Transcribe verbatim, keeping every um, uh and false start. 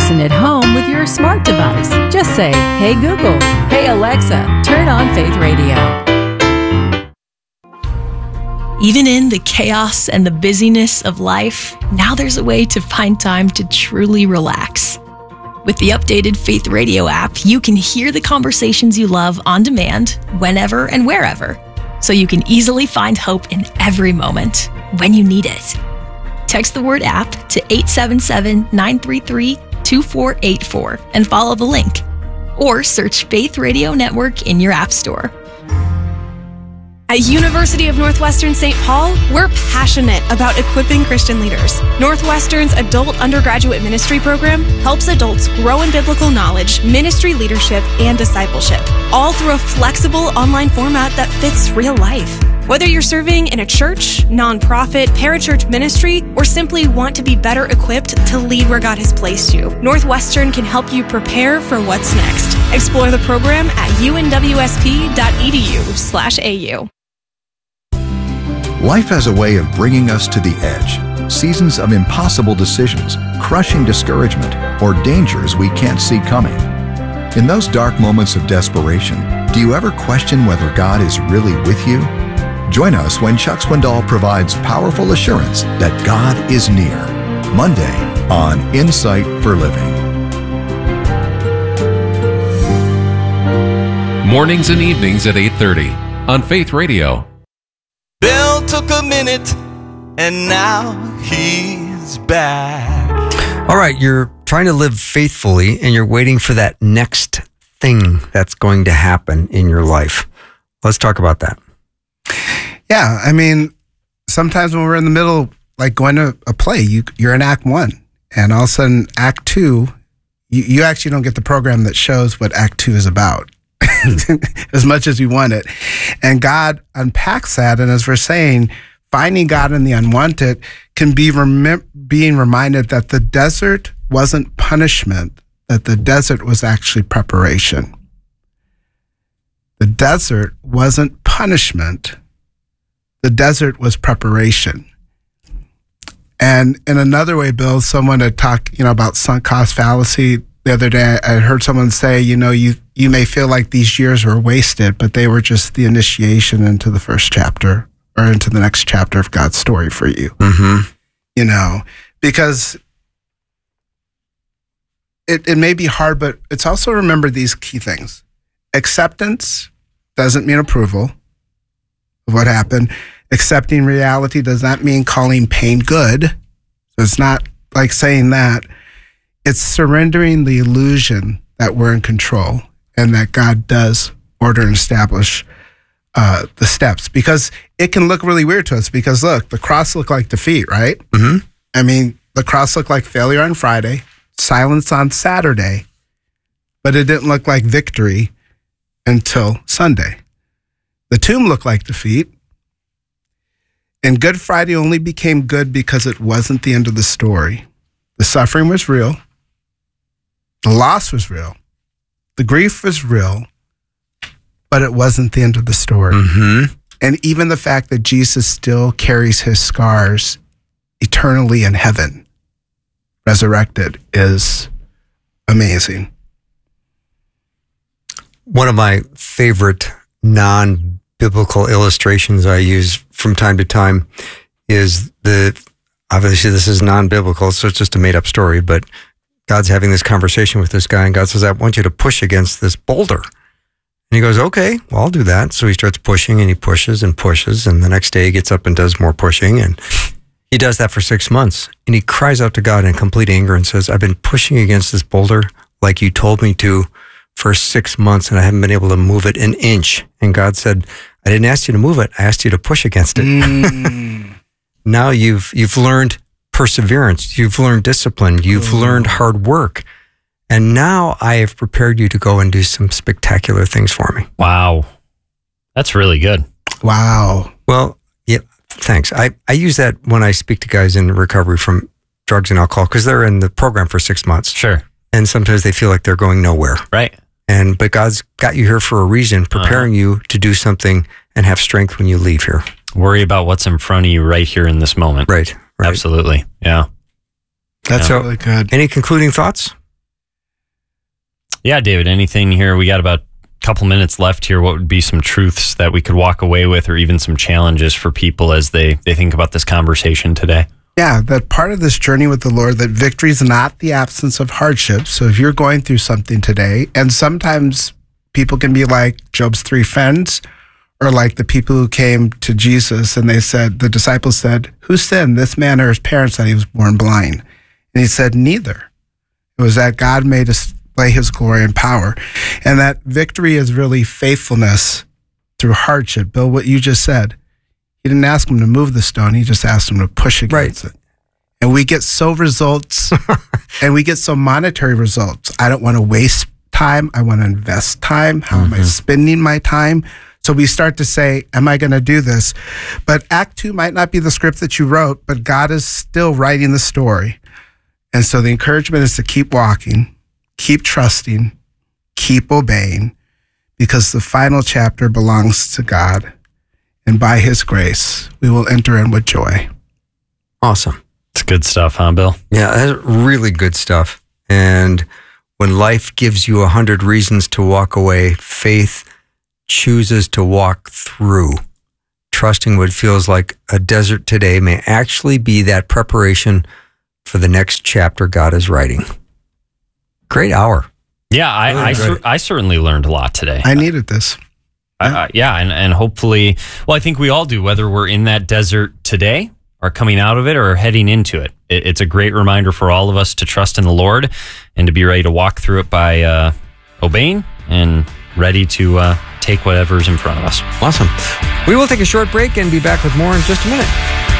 listen at home with your smart device. Just say, "Hey Google, hey Alexa, turn on Faith Radio." Even in the chaos and the busyness of life, now there's a way to find time to truly relax. With the updated Faith Radio app, you can hear the conversations you love on demand, whenever and wherever, so you can easily find hope in every moment when you need it. Text the word app to eight seven seven, nine three three, two four eight four and follow the link. Or search Faith Radio Network in your app store. At University of Northwestern Saint Paul, we're passionate about equipping Christian leaders. Northwestern's adult undergraduate ministry program helps adults grow in biblical knowledge, ministry leadership, and discipleship, all through a flexible online format that fits real life. Whether you're serving in a church, nonprofit, parachurch ministry, or simply want to be better equipped to lead where God has placed you, Northwestern can help you prepare for what's next. Explore the program at u n w s p dot e d u slash a u. Life has a way of bringing us to the edge. Seasons of impossible decisions, crushing discouragement, or dangers we can't see coming. In those dark moments of desperation, do you ever question whether God is really with you? Join us when Chuck Swindoll provides powerful assurance that God is near. Monday on Insight for Living. Mornings and evenings at eight thirty on Faith Radio. Bill took a minute, and now he's back. All right, you're trying to live faithfully, and you're waiting for that next thing that's going to happen in your life. Let's talk about that. Yeah, I mean, sometimes when we're in the middle, like going to a play, you, you're in Act One, and all of a sudden, Act Two, you, you actually don't get the program that shows what Act Two is about. As much as you want it. And God unpacks that. And as we're saying, finding God in the unwanted can be rem- being reminded that the desert wasn't punishment, that the desert was actually preparation. The desert wasn't punishment. The desert was preparation. And in another way, Bill, someone had talked, you know, about sunk cost fallacy. The other day, I heard someone say, you know, you, you may feel like these years were wasted, but they were just the initiation into the first chapter or into the next chapter of God's story for you. Mm-hmm. You know, because it, it may be hard, but it's also remember these key things. Acceptance doesn't mean approval of what happened. Accepting reality does not mean calling pain good. So it's not like saying that. It's surrendering the illusion that we're in control and that God does order and establish uh, the steps, because it can look really weird to us because, look, the cross looked like defeat, right? Mm-hmm. I mean, the cross looked like failure on Friday, silence on Saturday, but it didn't look like victory until Sunday. The tomb looked like defeat, and Good Friday only became good because it wasn't the end of the story. The suffering was real. The loss was real. The grief was real, but it wasn't the end of the story. Mm-hmm. And even the fact that Jesus still carries his scars eternally in heaven, resurrected, is amazing. One of my favorite non-biblical illustrations I use from time to time is the, obviously this is non-biblical, so it's just a made-up story, but God's having this conversation with this guy, and God says, I want you to push against this boulder. And he goes, okay, well, I'll do that. So he starts pushing, and he pushes and pushes, and the next day he gets up and does more pushing, and he does that for six months. And he cries out to God in complete anger and says, I've been pushing against this boulder like you told me to for six months, and I haven't been able to move it an inch. And God said, I didn't ask you to move it. I asked you to push against it. Mm. Now you've you've learned perseverance. You've learned discipline. You've Ooh. learned hard work. And now I have prepared you to go and do some spectacular things for me. Wow. That's really good. Wow. Well, yeah, thanks. I, I use that when I speak to guys in recovery from drugs and alcohol, because they're in the program for six months. Sure. And sometimes they feel like they're going nowhere. Right. And but God's got you here for a reason, preparing uh-huh. you to do something and have strength when you leave here. Worry about what's in front of you right here in this moment. Right. Right. Absolutely. Yeah. That's so, really good. Any concluding thoughts? Yeah, David, anything here? We got about a couple minutes left here. What would be some truths that we could walk away with, or even some challenges for people as they, they think about this conversation today? Yeah, that part of this journey with the Lord, that victory is not the absence of hardship. So if you're going through something today, and sometimes people can be like Job's three friends, or like the people who came to Jesus and they said, the disciples said, who sinned, this man or his parents, that he was born blind? And he said, neither. It was that God made us display his glory and power. And that victory is really faithfulness through hardship. Bill, what you just said, he didn't ask him to move the stone. He just asked him to push against right. it. And we get so results and we get so monetary results. I don't want to waste time. I want to invest time. How mm-hmm. am I spending my time? So we start to say, am I going to do this? But Act Two might not be the script that you wrote, but God is still writing the story. And so the encouragement is to keep walking, keep trusting, keep obeying, because the final chapter belongs to God. And by his grace, we will enter in with joy. Awesome. It's good stuff, huh, Bill? Yeah, that's really good stuff. And when life gives you a hundred reasons to walk away, faith chooses to walk through. Trusting what feels like a desert today may actually be that preparation for the next chapter God is writing. Great hour. Yeah, I really I, cer- I certainly learned a lot today. I needed this. Yeah, uh, yeah and, and hopefully, well, I think we all do, whether we're in that desert today or coming out of it or heading into it. it. It's a great reminder for all of us to trust in the Lord and to be ready to walk through it by uh, obeying and ready to uh, take whatever's in front of us. Awesome. We will take a short break and be back with more in just a minute.